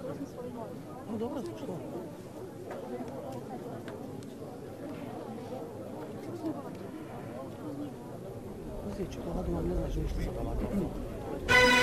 No dobro, što? Uzeti ću to, ne znaš ništa za ovako.